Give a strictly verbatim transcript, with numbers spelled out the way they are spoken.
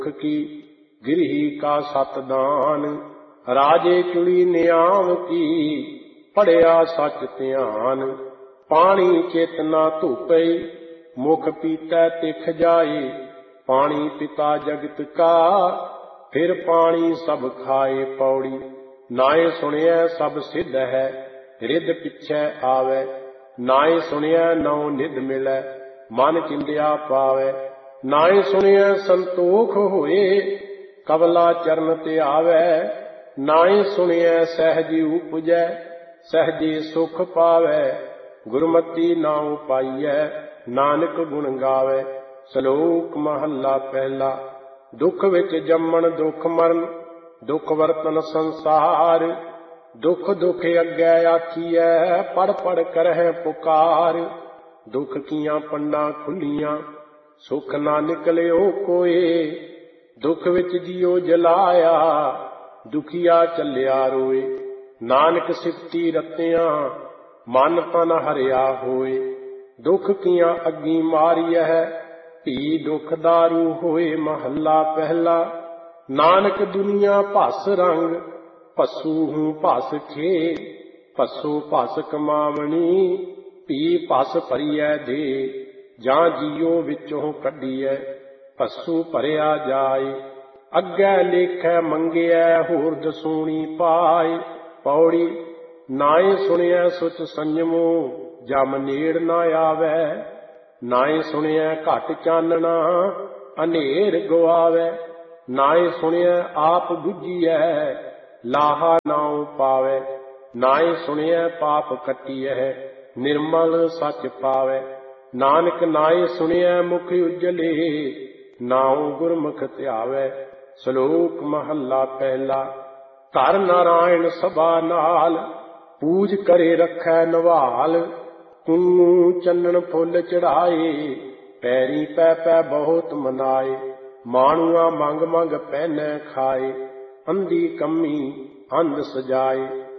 की गिरही का सतदान। राजे चुड़ी नियाम की पढ़िया सच ध्यान। पानी चेतना धुपै मुख पीतै तिख जाए। पानी पिता जगत का फिर पानी सब खाए। पौड़ी नाए सुनिया सब सिद्ध है रिद पिछै आवे। नाए सुनिया नौ निध मिलै मन चिंदिया पावे। नाए सुनिया संतोख होए कबला चरण ते आवे। नाए सुनिया सहजी उपजै सहजी सुख पावे। गुरमति नाउ पाइयै नानक गुण गावे। सलोक महला पहला। दुख विच जम्मण दुख मरण दुख वरतन संसार। दुख दुख अग्गै आखियै पढ़ पढ़ करਹਿ पुकार। दुख कियां पंडा खुलियां सुख ना निकलियो कोई। दुख विच जियो जलाया दुखिया चलिया रोए। नानक सिफती रतियां मन तन हरिया होए। दुख कियां अग्गी मारियह भी दुख दारू होए। महला पहला। नानक दुनिया भस रंग भसू हूँ भस खे। भसो भस कमावनी भी भस भरियै दे। जां जियो विचों कढियै भसू भरिया जाए। अग्गै लेखै मंगियै होर दसूणी पाए। पौड़ी नाए सुनिया सुच संयमो जम नेड़ ना आवे। नाए सुनिया घट चानना अनेर गवावे। नाए सुनिया आप बुझियै लाहा नाउ पावे। नाए सुनिया पाप कटियै निर्मल सच पावे। नानक नाए सुनिया मुख उजले नाउ गुरमुख ध्यावे। सलोक महला पहला। धर नारायण सभा नाल पूज करे रखै नवाल। कूं चन्नन फुल चढ़ाए पैरी पै पै बहुत मनाए। माणुआ मंग मंग पहनै खाए अंधी कमी अंध सजाए।